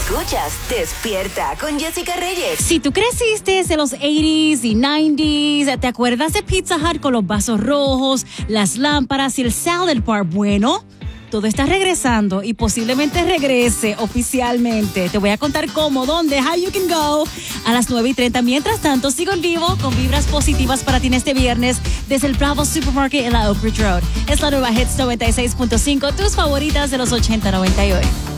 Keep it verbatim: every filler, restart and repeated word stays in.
Escuchas Despierta con Jessica Reyes. Si tú creciste en los ochenta y noventa, ¿te acuerdas de Pizza Hut con los vasos rojos, las lámparas y el salad bar? Bueno, todo está regresando y posiblemente regrese oficialmente. Te voy a contar cómo, dónde, how you can go a las nueve y treinta. Mientras tanto, sigo en vivo con vibras positivas para ti en este viernes desde el Bravo Supermarket en la Oak Ridge Road. Es la nueva Hits noventa y seis punto cinco, tus favoritas de los ochenta noventa y hoy.